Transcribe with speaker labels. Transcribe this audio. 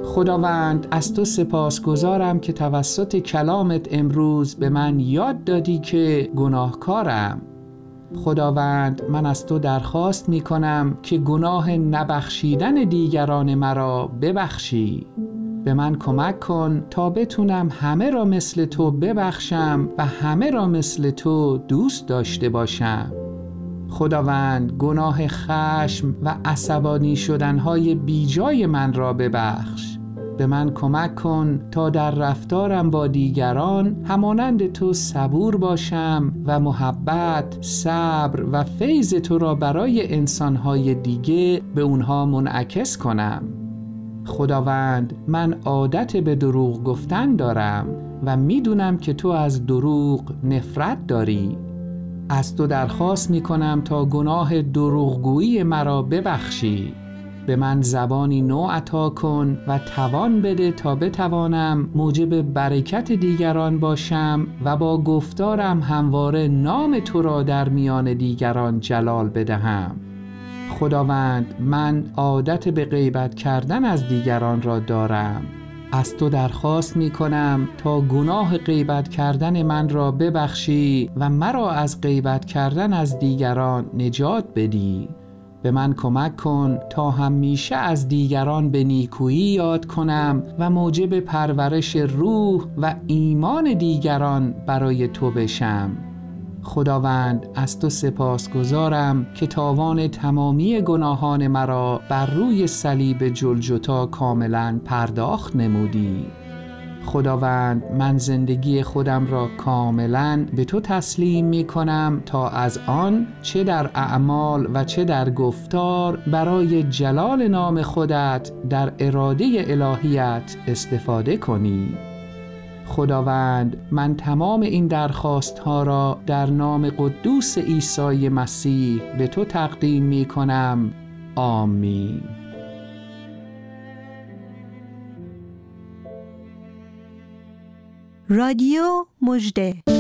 Speaker 1: خداوند از تو سپاسگزارم که توسط کلامت امروز به من یاد دادی که گناهکارم. خداوند من از تو درخواست می کنم که گناه نبخشیدن دیگران مرا ببخشی. به من کمک کن تا بتونم همه را مثل تو ببخشم و همه را مثل تو دوست داشته باشم. خداوند گناه خشم و عصبانی شدنهای بیجای من را ببخش. به من کمک کن تا در رفتارم با دیگران همانند تو صبور باشم و محبت، صبر و فیض تو را برای انسانهای دیگه به اونها منعکس کنم. خداوند من عادت به دروغ گفتن دارم و میدونم که تو از دروغ نفرت داری. از تو درخواست میکنم تا گناه دروغگویی مرا ببخشی. به من زبانی نو عطا کن و توان بده تا بتوانم موجب برکت دیگران باشم و با گفتارم همواره نام تو را در میان دیگران جلال بدهم. خداوند من عادت به غیبت کردن از دیگران را دارم. از تو درخواست می کنم تا گناه غیبت کردن من را ببخشی و مرا از غیبت کردن از دیگران نجات بدی. به من کمک کن تا همیشه از دیگران به نیکویی یاد کنم و موجب پرورش روح و ایمان دیگران برای تو بشم. خداوند از تو سپاسگزارم که تاوان تمامی گناهان مرا بر روی صلیب جلجتا کاملا پرداخت نمودی. خداوند من زندگی خودم را کاملا به تو تسلیم می کنم تا از آن چه در اعمال و چه در گفتار برای جلال نام خودت در اراده الهیت استفاده کنی. خداوند من تمام این درخواست ها را در نام قدوس عیسی مسیح به تو تقدیم می کنم. آمین.
Speaker 2: رادیو مژده.